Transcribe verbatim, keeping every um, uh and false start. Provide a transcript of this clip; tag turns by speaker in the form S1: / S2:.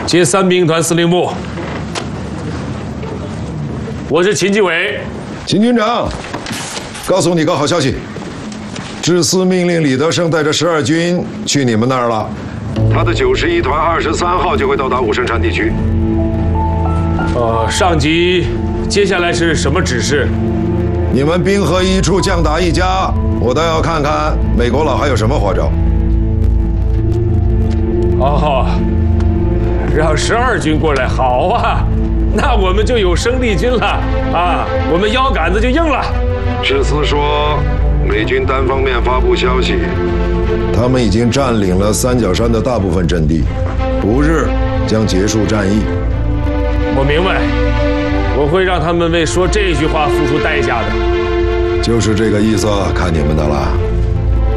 S1: 接三兵团司令部，我是秦继伟。
S2: 秦军长，告诉你个好消息，致司命令李德胜带着十二军去你们那儿了。他的九十一团二十三号就会到达武胜山地区。
S1: 呃，上级，接下来是什么指示？
S2: 你们兵合一处，将打一家。我倒要看看美国佬还有什么花招。
S1: 哦，让十二军过来，好啊，那我们就有生力军了啊，我们腰杆子就硬了。
S2: 致司说，美军单方面发布消息，他们已经占领了三角山的大部分阵地，不日将结束战役。
S1: 我明白，我会让他们为说这句话付出代价的。
S2: 就是这个意思，看你们的了。